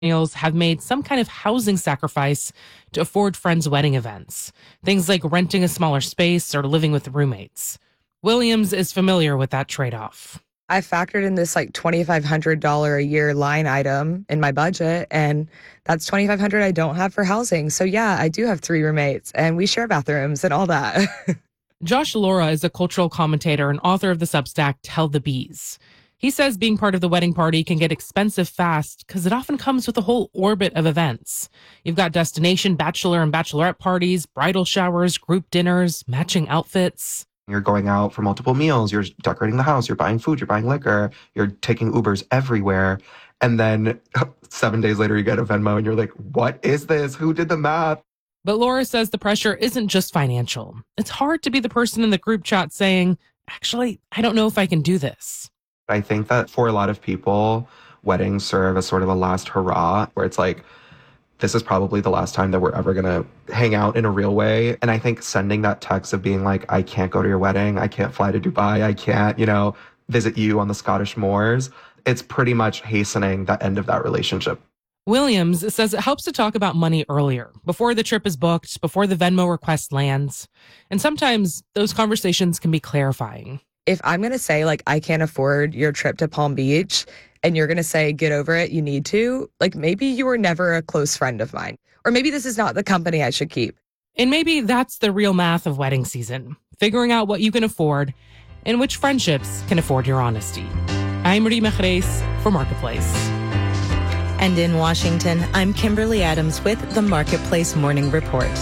millennials have made some kind of housing sacrifice to afford friends' wedding events. Things like renting a smaller space or living with roommates. Williams is familiar with that trade-off. I factored in this like $2,500 a year line item in my budget, and that's $2,500 I don't have for housing. So yeah, I do have 3 roommates and we share bathrooms and all that. Josh Laura is a cultural commentator and author of the Substack Tell the Bees. He says being part of the wedding party can get expensive fast because it often comes with a whole orbit of events. You've got destination bachelor and bachelorette parties, bridal showers, group dinners, matching outfits. You're going out for multiple meals, you're decorating the house, you're buying food, you're buying liquor, you're taking Ubers everywhere. And then 7 days later, you get a Venmo and you're like, what is this? Who did the math? But Laura says the pressure isn't just financial. It's hard to be the person in the group chat saying, actually, I don't know if I can do this. I think that for a lot of people, weddings serve as sort of a last hurrah, where it's like, this is probably the last time that we're ever going to hang out in a real way. And I think sending that text of being like, I can't go to your wedding, I can't fly to Dubai, I can't, visit you on the Scottish moors, it's pretty much hastening the end of that relationship. Williams says it helps to talk about money earlier, before the trip is booked, before the Venmo request lands. And sometimes those conversations can be clarifying. If I'm going to say, like, I can't afford your trip to Palm Beach, and you're going to say, get over it, you need to, like, maybe you were never a close friend of mine. Or maybe this is not the company I should keep. And maybe that's the real math of wedding season, figuring out what you can afford and which friendships can afford your honesty. I'm Marie Mejres for Marketplace. And in Washington, I'm Kimberly Adams with the Marketplace Morning Report.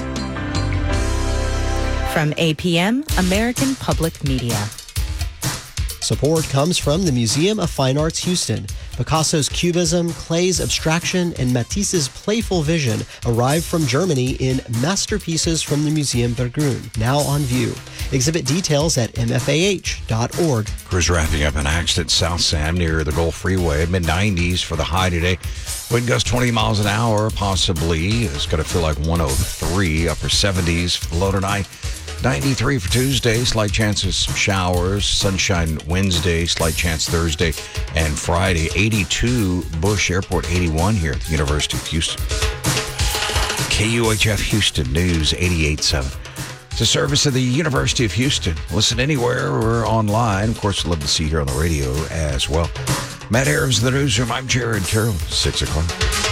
From APM, American Public Media. Support comes from the Museum of Fine Arts Houston. Picasso's Cubism, Klay's abstraction, and Matisse's playful vision arrived from Germany in Masterpieces from the Museum Bergrün, now on view. Exhibit details at mfah.org. Crews wrapping up an accident South Sam near the Gulf Freeway. Mid-90s for the high today. Wind gusts 20 miles an hour, possibly. It's going to feel like 103. Upper 70s for the low tonight. 93 for Tuesday, slight chance of some showers. Sunshine Wednesday, slight chance Thursday and Friday. 82 Bush Airport, 81 here at the University of Houston. KUHF Houston News 88.7. It's a service of the University of Houston. Listen anywhere or online. Of course, we'd love to see you here on the radio as well. Matt Aarons, the newsroom. I'm Jared Carroll. 6 o'clock.